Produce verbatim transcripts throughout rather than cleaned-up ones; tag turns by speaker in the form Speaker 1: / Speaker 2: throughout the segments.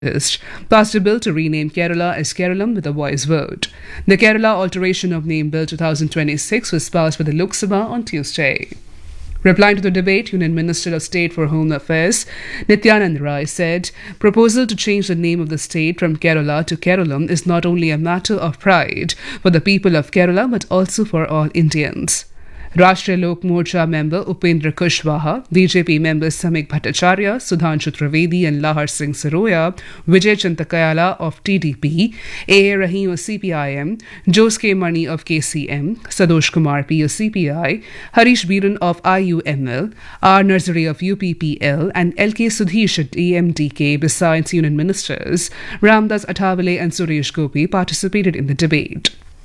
Speaker 1: passed a bill to rename Kerala as Keralam with a voice vote. The Kerala Alteration of Name Bill twenty twenty-six was passed by the Lok Sabha on Tuesday. Replying to the debate, Union Minister of State for Home Affairs Nityanand Rai said, "Proposal to change the name of the state from Kerala to Keralam is not only a matter of pride for the people of Kerala but also for all Indians." Rashtriya Lok Morcha member Upendra Kushwaha, B J P members Samik Bhattacharya, Sudhanshu Trivedi and Lahar Singh Saroya, Vijay Chantakayala of T D P, A A Rahim of C P I M, Jose K. Mani of K C M, Sadosh Kumar P of C P I, Harish Biran of I U M L, R. Narzari of U P P L and L K Sudhish at D M D K besides Union Ministers, Ramdas Athavale and Suresh Gopi participated in the debate.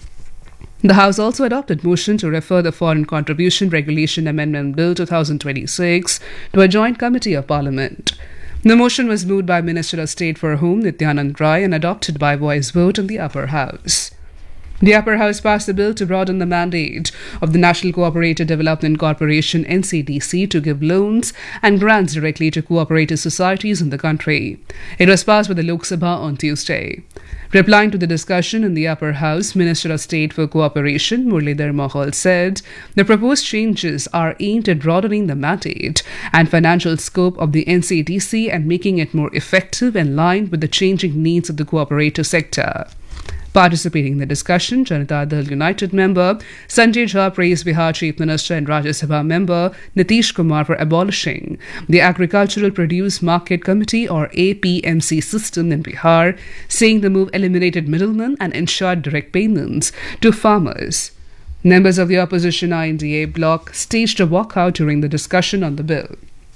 Speaker 1: The House also adopted motion to refer the Foreign Contribution Regulation Amendment Bill twenty twenty-six to a joint committee of Parliament. The motion was moved by Minister of State for Home Nityanand Rai and adopted by voice vote in the Upper House. The Upper House passed a bill to broaden the mandate of the National Cooperative Development Corporation N C D C to give loans and grants directly to cooperative societies in the country. It was passed by the Lok Sabha on Tuesday. Replying to the discussion in the Upper House, Minister of State for Cooperation Muralidhar Mohol said, "The proposed changes are aimed at broadening the mandate and financial scope of the N C D C and making it more effective and aligned with the changing needs of the cooperative sector." Participating in the discussion, Janata Dal United member Sanjay Jha praised Bihar Chief Minister and Rajya Sabha member Nitish Kumar for abolishing the Agricultural Produce Market Committee or A P M C system in Bihar, saying the move eliminated middlemen and ensured direct payments to farmers. Members of the opposition I N D A bloc staged a walkout during the discussion on the bill.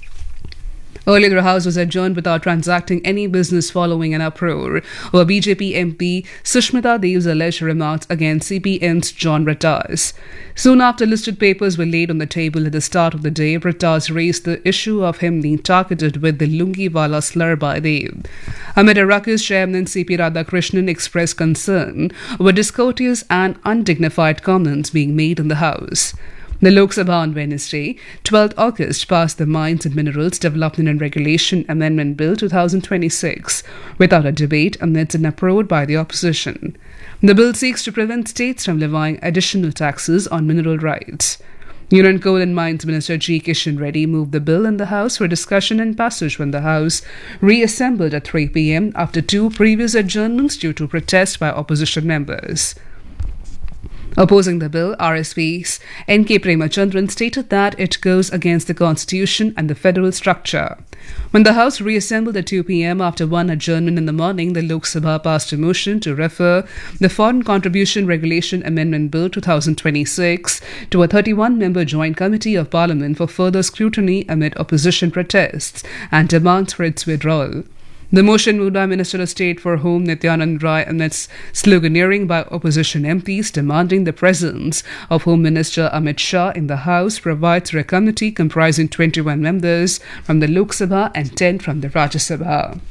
Speaker 1: Earlier, the House was adjourned without transacting any business following an uproar over B J P M P Sushmita Dev's alleged remarks against C P M's John Rattas. Soon after listed papers were laid on the table at the start of the day, Rattas raised the issue of him being targeted with the Lungiwala slur by Dev. Amid a ruckus, Chairman C P Radhakrishnan expressed concern over discourteous and undignified comments being made in the House. The Lok Sabha on Wednesday, twelfth August, passed the Mines and Minerals Development and Regulation Amendment Bill twenty twenty-six without a debate amidst an uproar by the opposition. The bill seeks to prevent states from levying additional taxes on mineral rights. Union Coal and Mines Minister G. Kishan Reddy moved the bill in the House for discussion and passage when the House reassembled at three p m after two previous adjournments due to protest by opposition members. Opposing the bill, R S P's N K Premachandran stated that it goes against the Constitution and the federal structure. When the House reassembled at two p m after one adjournment in the morning, the Lok Sabha passed a motion to refer the Foreign Contribution Regulation Amendment Bill twenty twenty-six to a thirty-one member Joint Committee of Parliament for further scrutiny amid opposition protests and demands for its withdrawal. The motion moved by Minister of State for Home Nityanand Rai amidst sloganeering by opposition M Ps demanding the presence of Home Minister Amit Shah in the House provides for a committee comprising twenty-one members from the Lok Sabha and ten from the Rajya Sabha.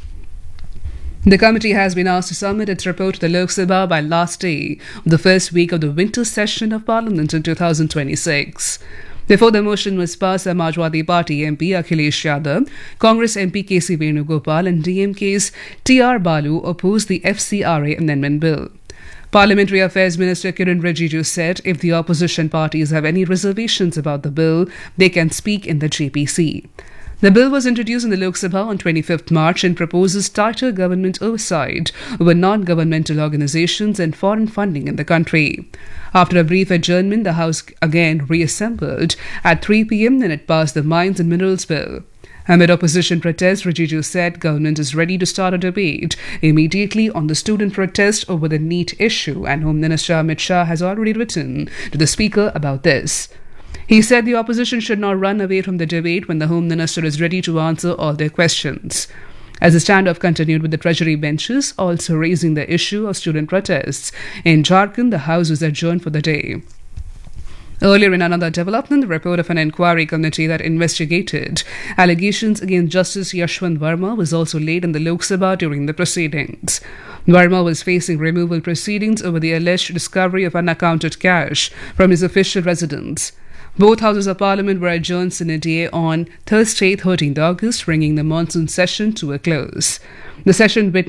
Speaker 1: The committee has been asked to submit its report to the Lok Sabha by last day of the first week of the winter session of Parliament in two thousand twenty-six. Before the motion was passed, Samajwadi Party M P Akhilesh Yadav, Congress M P K C Venugopal and D M K's T R Balu opposed the F C R A Amendment Bill. Parliamentary Affairs Minister Kiran Rijiju said if the opposition parties have any reservations about the bill, they can speak in the J P C. The bill was introduced in the Lok Sabha on twenty-fifth March and proposes tighter government oversight over non-governmental organizations and foreign funding in the country. After a brief adjournment, the House again reassembled at three p m and it passed the Mines and Minerals Bill. Amid opposition protests, Rijiju said government is ready to start a debate immediately on the student protest over the NEET issue, and Home Minister Amit Shah has already written to the Speaker about this. He said the opposition should not run away from the debate when the Home Minister is ready to answer all their questions. As the standoff continued with the Treasury benches also raising the issue of student protests, in Jharkhand, the House was adjourned for the day. Earlier in another development, the report of an inquiry committee that investigated allegations against Justice Yashwant Verma was also laid in the Lok Sabha during the proceedings. Verma was facing removal proceedings over the alleged discovery of unaccounted cash from his official residence. Both houses of parliament were adjourned sine die on Thursday, thirteenth August, bringing the monsoon session to a close. The session witnessed